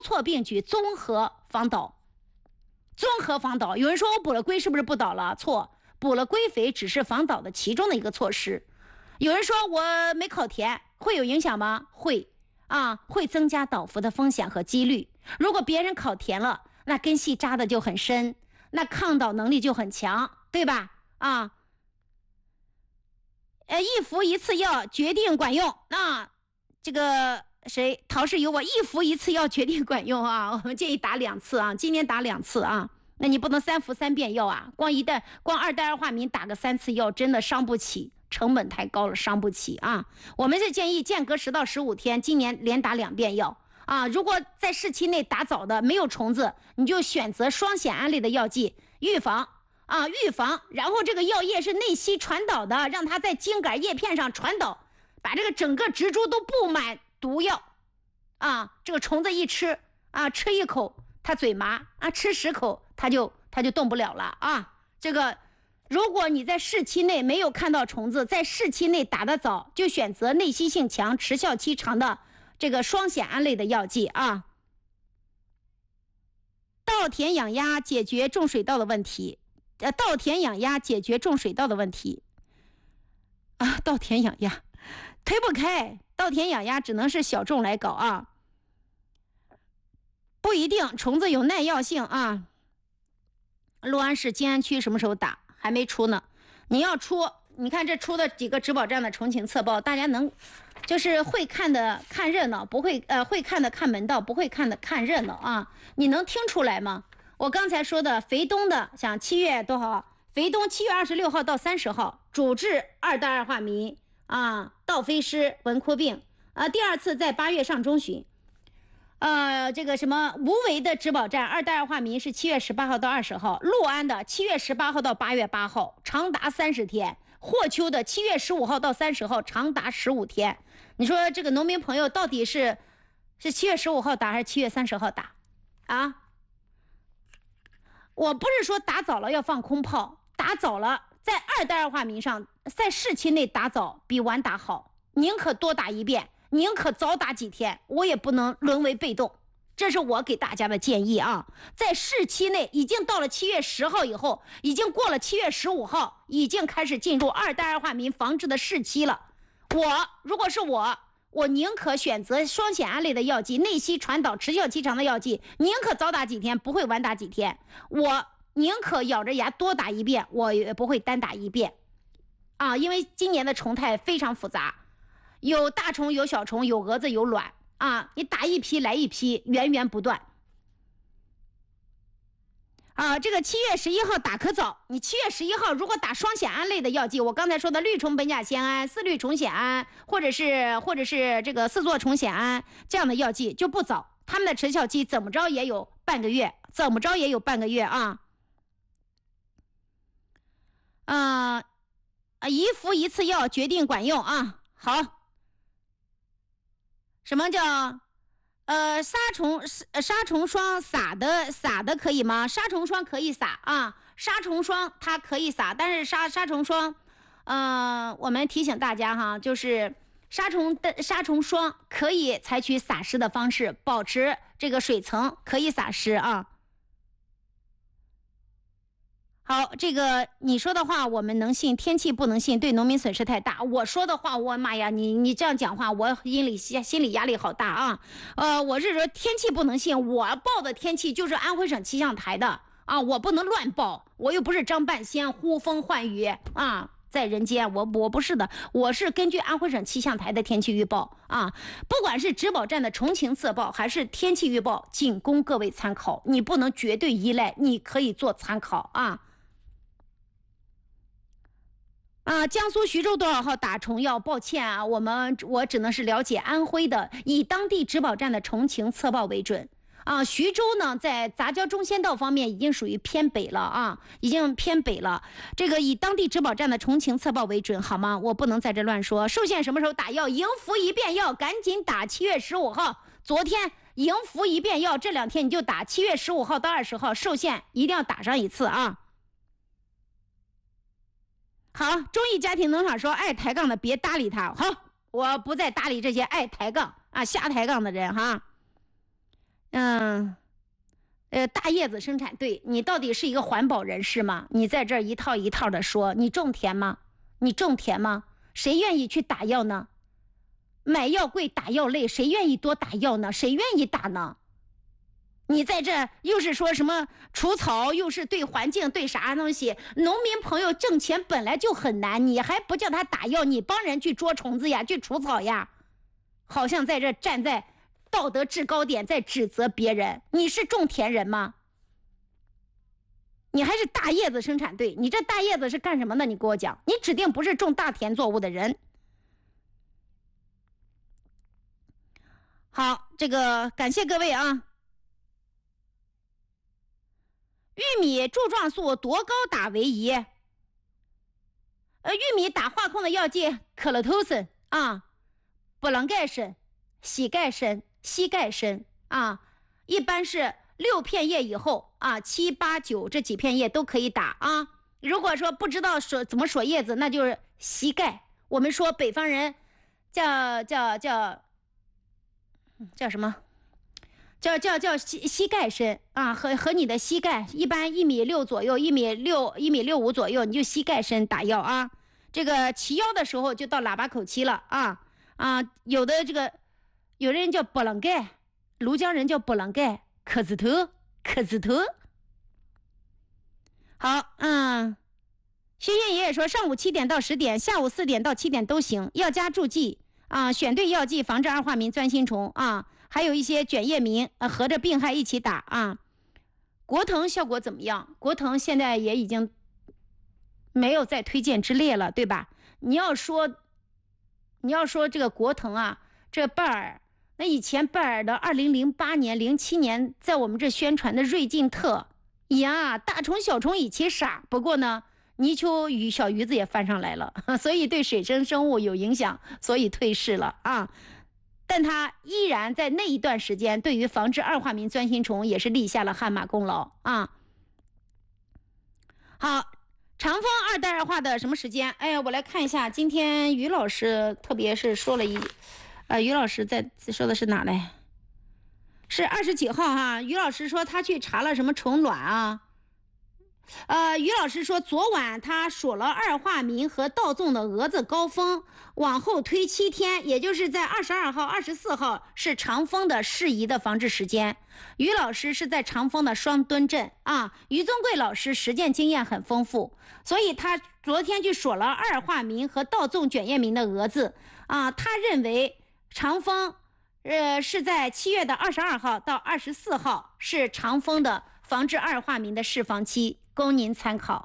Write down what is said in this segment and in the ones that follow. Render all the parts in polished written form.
错并举，综合防倒。综合防倒，有人说我补了硅是不是不倒了？错，补了硅肥只是防倒的其中的一个措施。有人说我没烤田会有影响吗？会啊，会增加倒伏的风险和几率。如果别人烤田了，那根系扎的就很深，那抗倒能力就很强，对吧？啊，一服一次药决定管用。那这个谁陶氏有我一服一次药决定管用啊，我们建议打2次啊，今年打2次啊。那你不能3服3遍药啊，光2代二化醚打个3次药真的伤不起，成本太高了，伤不起啊。我们是建议间隔10到15天，今年连打2遍药啊。如果在试期内打早的没有虫子，你就选择双酰胺类的药剂预防。然后这个药液是内吸传导的，让它在茎秆叶片上传导，把这个整个植株都布满毒药啊。这个虫子一吃啊，吃1口它嘴麻啊，吃10口它就动不了了啊。这个如果你在试期内没有看到虫子，在试期内打得早，就选择内吸性强、持效期长的这个双酰胺类的药剂啊。稻田养鸭解决种水稻的问题。稻田养鸭解决种水稻的问题啊，稻田养鸭推不开，稻田养鸭只能是小众来搞啊，不一定，虫子有耐药性啊。六安市金安区什么时候打？还没出呢。你要出，你看这出的几个植保站的重庆测报，大家能就是会看的看热闹，不会会看的看门道，不会看的看热闹啊。你能听出来吗？我刚才说的肥冬的，像7月多少？肥冬7月26号到30号，主治2代二化醚啊，稻飞虱、蚊枯病啊。第2次在8月上中旬。这个什么无为的植保站2代二化醚是7月18号到20号，六安的7月18号到8月8号，长达30天。霍丘的7月15号到30号，长达15天。你说这个农民朋友到底是7月15号打还是7月30号打啊？我不是说打早了要放空炮，打早了在2代二化醚上，在试期内打早比晚打好，宁可多打1遍，宁可早打几天，我也不能沦为被动。这是我给大家的建议啊。在试期内已经到了7月10号以后，已经过了7月15号，已经开始进入2代二化醚防治的试期了。如果是我宁可选择双酰胺类的药剂，内吸传导、持效期长的药剂，宁可早打几天，不会晚打几天。我宁可咬着牙多打1遍，我也不会单打1遍啊。因为今年的虫态非常复杂，有大虫，有小虫，有蛾子，有卵啊。你打一批来一批，源源不断啊。这个7月11号打可早，你7月11号如果打双酰胺类的药剂，我刚才说的绿虫苯甲酰胺、4氯虫酰胺，或者是这个4唑虫酰胺这样的药剂就不早，它们的持效期怎么着也有半个月，啊。一服一次药决定管用啊。好，什么叫杀虫霜撒的可以吗？杀虫霜可以撒啊，杀虫霜它可以撒，但是杀虫霜，我们提醒大家哈，就是杀虫霜可以采取撒施的方式，保持这个水层，可以撒施啊。好，这个你说的话我们能信，天气不能信，对农民损失太大。我说的话，我妈呀，你这样讲话，我心理压力好大啊。我是说天气不能信，我报的天气就是安徽省气象台的啊，我不能乱报，我又不是张半仙呼风唤雨啊，在人间，我不是的，我是根据安徽省气象台的天气预报啊，不管是植保站的重庆测报还是天气预报，仅供各位参考，你不能绝对依赖，你可以做参考啊。江苏徐州多少号打虫药？抱歉啊，我只能是了解安徽的，以当地植保站的重庆测报为准啊。徐州呢，在杂交中仙道方面已经属于偏北了啊，已经偏北了。这个以当地植保站的重庆测报为准，好吗？我不能在这乱说。寿县什么时候打药？迎服一遍药，赶紧打7月15号。昨天迎服一遍药，这2天你就打7月15号到20号，寿县一定要打上1次啊。好，中医家庭农场说爱抬杠的别搭理他。好，我不再搭理这些爱抬杠啊瞎抬杠的人哈。 嗯，大叶子生产队，你到底是一个环保人士吗？你在这儿一套一套的说，你种田吗？你种田吗？谁愿意去打药呢？买药贵，打药累，谁愿意多打药呢？谁愿意打呢？你在这又是说什么除草，又是对环境对啥东西？农民朋友挣钱本来就很难，你还不叫他打药，你帮人去捉虫子呀，去除草呀，好像在这站在道德制高点在指责别人。你是种田人吗？你还是大叶子生产队？你这大叶子是干什么的？你给我讲，你指定不是种大田作物的人。好，这个感谢各位啊。玉米柱状素多高打为宜？玉米打化控的药剂可乐头参啊，布朗盖参、膝盖参啊，一般是6片叶以后啊，7、8、9这几片叶都可以打啊。如果说不知道怎么锁叶子，那就是膝盖。我们说北方人叫什么？叫膝盖参啊，和你的膝盖一般1.6米左右，1.65米左右，你就膝盖参打药啊。这个齐腰的时候就到喇叭口期了啊。有的有人叫波浪盖，庐江人叫波浪盖，磕字头。好，轩轩爷爷说上午7点到10点，下午4点到7点都行，要加注剂啊，选对药剂防治二化名钻心虫啊。还有一些卷叶名，合着病害一起打啊。国腾效果怎么样？国腾现在也已经没有再推荐之列了，对吧？你要说这个国腾啊，这拜耳，那以前拜耳的2008年、07年在我们这宣传的瑞劲特呀，大虫小虫一起杀。不过呢，泥鳅与小鱼子也翻上来了，所以对水生生物有影响，所以退市了啊。但它依然在那一段时间对于防治二化名钻心虫也是立下了汗马功劳啊。好，长风2代2化的什么时间？哎呀，我来看一下，今天于老师特别是说了于老师在说的是哪嘞？是20几号哈。于老师说他去查了什么虫卵啊。于老师说，昨晚他锁了二化名和稻种的蛾子高峰，往后推7天，也就是在22号、24号是长风的适宜的防治时间。于老师是在长风的双墩镇啊，于宗贵老师实践经验很丰富，所以他昨天就锁了二化名和稻种卷叶名的蛾子啊。他认为长风是在7月的22号到24号是长风的防治二化名的释放期，供您参考。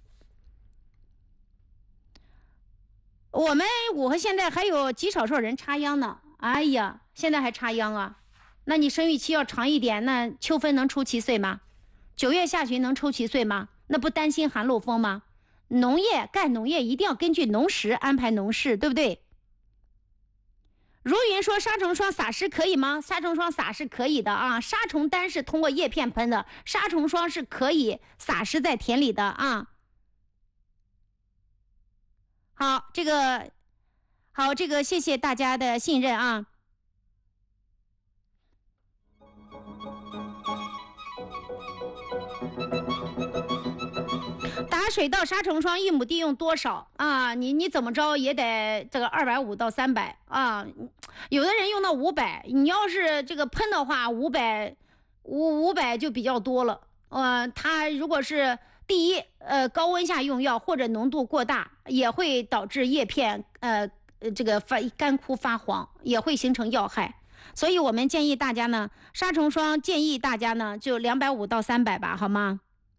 我们五河现在还有极少数人插秧呢，哎呀，现在还插秧啊？那你生育期要长一点，那秋分能出7穗吗？9月下旬能抽7穗吗？那不担心寒露风吗？干农业一定要根据农时安排农事，对不对？如云说杀虫霜撒施可以吗？杀虫霜撒是可以的啊，杀虫丹是通过叶片喷的，杀虫霜是可以撒施在田里的啊。好，这个谢谢大家的信任啊。打水稻杀虫霜1亩地用多少啊？你怎么着也得这个250到300啊，有的人用到500，你要是这个喷的话，500就比较多了。它如果是第一高温下用药或者浓度过大，也会导致叶片这个干枯发黄，也会形成药害。所以我们建议大家呢，杀虫霜建议大家呢就250到300吧，好吗？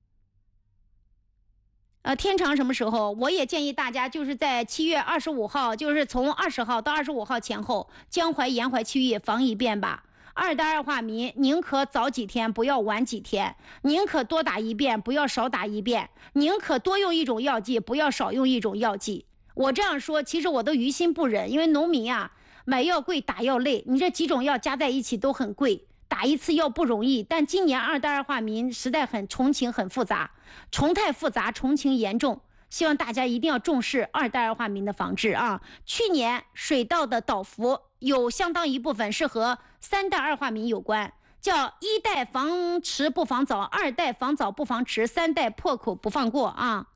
天长什么时候？我也建议大家就是在7月25号，就是从20号到25号前后，江淮沿淮区域防一遍吧。2代2化名，宁可早几天，不要晚几天；宁可多打一遍，不要少打一遍；宁可多用一种药剂，不要少用一种药剂。我这样说，其实我都于心不忍，因为农民啊，买药贵，打药累，你这几种药加在一起都很贵。打一次药不容易，但今年2代2化名实在虫情很复杂，虫太复杂，虫情严重，希望大家一定要重视2代2化名的防治啊。去年水稻的倒伏有相当一部分是和3代2化名有关， 叫一代防迟不防早，二代防早不防迟，三代破口不放过啊。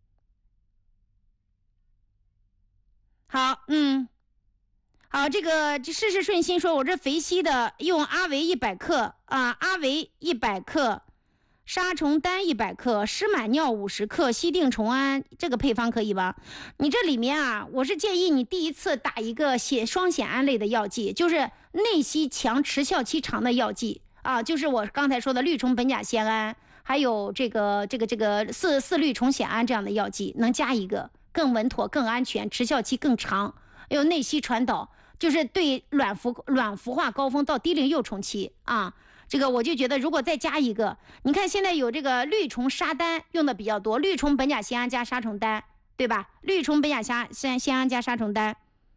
好，好，这事事顺心说，我这肥硒的用阿维100克啊，阿维100克，杀虫丹100克，湿螨尿50克，西定虫胺，这个配方可以吧？你这里面啊，我是建议你第一次打一个双酰胺类的药剂，就是内吸强、持效期长的药剂啊，就是我刚才说的绿虫苯甲酰胺，还有这个四氯虫酰胺这样的药剂，能加一个更稳妥、更安全，持效期更长，有内吸传导，就是对卵孵化高峰到低龄幼虫期啊。这个我就觉得，如果再加一个，你看现在有这个绿虫杀丹用的比较多，绿虫苯甲酰胺加杀虫丹，对吧？绿虫苯甲酰胺加杀虫丹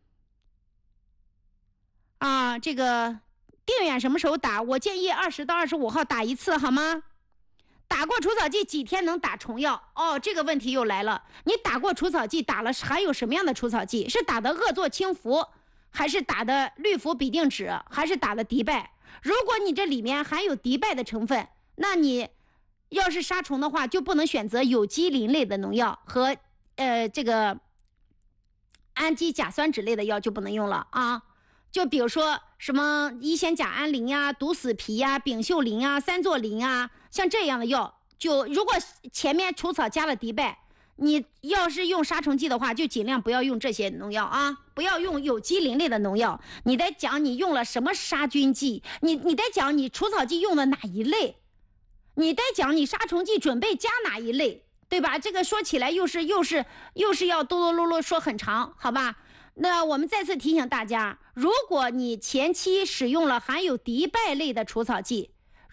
啊，这个定远什么时候打？我建议20到25号打一次，好吗？打过除草剂几天能打虫药？哦，这个问题又来了，你打过除草剂，打了含有什么样的除草剂？是打的恶唑氢氟，还是打的氯氟吡啶酯，还是打的敌拜？如果你这里面含有敌拜的成分，那你要是杀虫的话，就不能选择有机磷类的农药和这个氨基甲酸酯类的药就不能用了啊。就比如说什么乙酰甲胺磷呀、毒死皮呀、丙溴磷啊、三唑磷啊，像这样的药，就如果前面除草加了敌拜，你要是用杀虫剂的话，就尽量不要用这些农药啊，不要用有机磷类的农药。你得讲你用了什么杀菌剂，你得讲你除草剂用的哪一类，你得讲你杀虫剂准备加哪一类，对吧？这个说起来又是要哆哆啰啰说很长，好吧？那我们再次提醒大家，如果你前期使用了含有敌拜类的除草剂，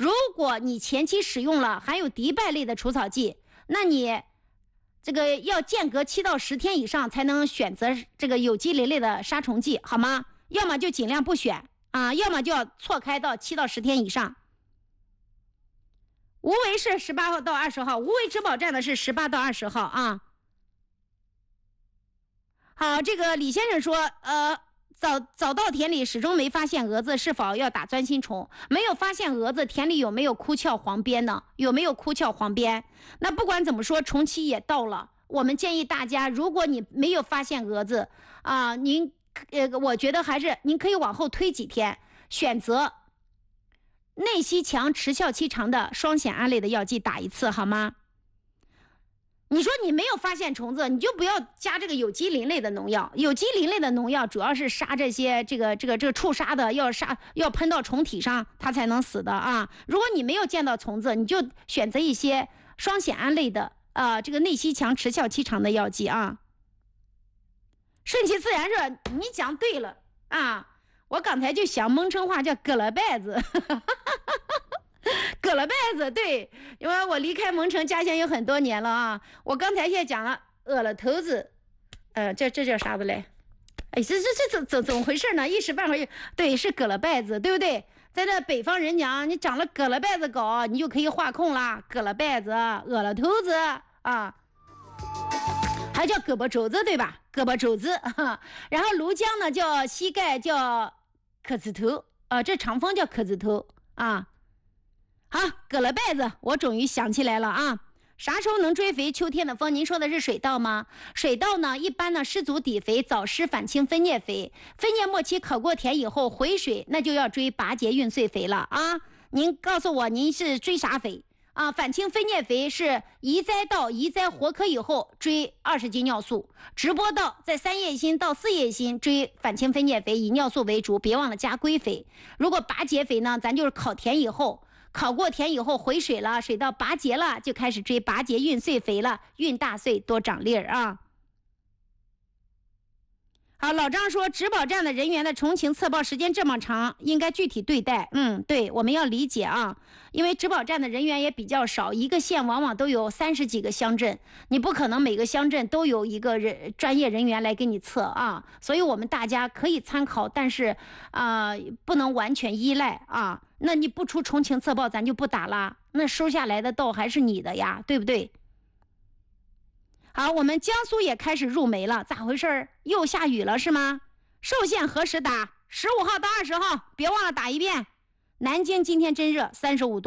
那你这个要间隔7到10天以上才能选择这个有机磷类的杀虫剂，好吗？要么就尽量不选啊，要么就要错开到7到10天以上。无为是18号到20号，无为植保站的是18到20号啊。好，这个李先生说，早稻田里始终没发现蛾子，是否要打钻心虫？没有发现蛾子，田里有没有枯鞘黄边呢？有没有枯鞘黄边？那不管怎么说，虫期也到了。我们建议大家，如果你没有发现蛾子啊，我觉得还是您可以往后推几天，选择内吸强、持效期长的双酰胺类的药剂打一次，好吗？你说你没有发现虫子，你就不要加这个有机磷类的农药。有机磷类的农药主要是杀这些这个触杀的，要喷到虫体上它才能死的啊。如果你没有见到虫子，你就选择一些双酰胺类的这个内吸强、持效期长的药剂啊。顺其自然热，你讲对了啊！我刚才就想蒙城话叫割了拜子。割了拜子，对，因为我离开蒙城家乡有很多年了啊。我刚才现在讲了饿了头子，这叫啥子嘞？哎，这怎么回事呢？一时半会儿，对，是割了拜子，对不对？在这北方人讲，你长了割了拜子高，你就可以画空啦。割了拜子，饿了头子啊，还叫胳膊肘子，对吧？胳膊肘子。然后庐江呢叫膝盖，叫磕子头这长风叫磕子头啊。好，割了拜子，我终于想起来了啊！啥时候能追肥？秋天的风，您说的是水稻吗？水稻呢，一般呢施足底肥，早施反清分蘖肥，分蘖末期烤过田以后回水，那就要追拔节运穗肥了啊！您告诉我，您是追啥肥啊？反清分蘖肥是移栽到移栽活科以后追20斤尿素，直播到在3叶心到4叶心追反清分蘖肥，以尿素为主，别忘了加硅肥。如果拔节肥呢，咱就是烤田以后。烤过田以后回水了，水稻拔节了，就开始追拔节运穗肥了，运大穗多长粒儿啊。好，老张说植保站的人员的虫情测报时间这么长，应该具体对待。对，我们要理解啊，因为植保站的人员也比较少，一个县往往都有30几个乡镇，你不可能每个乡镇都有一个专业人员来给你测啊，所以我们大家可以参考，但是不能完全依赖啊。那你不出虫情测报，咱就不打了，那收下来的稻还是你的呀，对不对？好，我们江苏也开始入梅了，咋回事？又下雨了是吗？寿县何时打？15号到20号，别忘了打一遍。 南京今天真热，35度。